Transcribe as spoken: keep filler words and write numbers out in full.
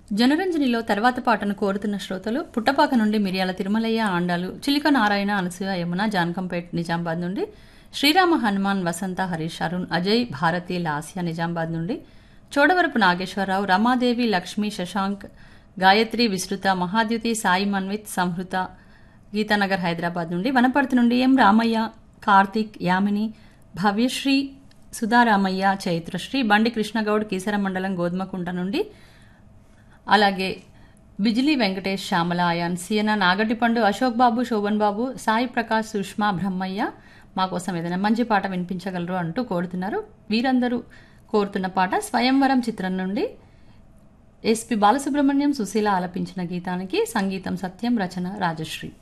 జనరంజనిలో తర్వాత పాటను కోరుతున్న శ్రోతలు పుట్టపాక నుండి మిర్యాల తిరుమలయ్య ఆండాలు, చిలిక నారాయణ, అనసూయ, యమున, జానకంపేట్ నిజామాబాద్ నుండి, శ్రీరామ హనుమాన్, వసంత, హరీష్, అరుణ్, అజయ్, భారతి, లాస్య నిజామాబాద్ నుండి, చోడవరపు నాగేశ్వరరావు, రమాదేవి, లక్ష్మి, శశాంక్, గాయత్రి, విస్తృత, మహాద్యుతి, సాయి మన్విత్, సంహృత గీతానగర్ హైదరాబాద్ నుండి, వనపర్తి నుండి ఎం రామయ్య, కార్తిక్, యామిని, భవ్యశ్రీ, సుధారామయ్య, చైత్రశ్రీ, బండి కృష్ణగౌడ్, కీసర మండలం గోధుమకుంట నుండి, అలాగే బిజిలీ వెంకటేష్, శ్యామల, అయాన్, సియన, నాగటిపండు, అశోక్ బాబు, శోభన్ బాబు, సాయి ప్రకాష్, సుష్మా, బ్రహ్మయ్య మా కోసం ఏదైనా మంచి పాట వినిపించగలరు అంటూ కోరుతున్నారు. వీరందరూ కోరుతున్న పాట స్వయంవరం చిత్రం నుండి ఎస్పి బాలసుబ్రహ్మణ్యం, సుశీల ఆలపించిన గీతానికి సంగీతం సత్యం, రచన రాజశ్రీ.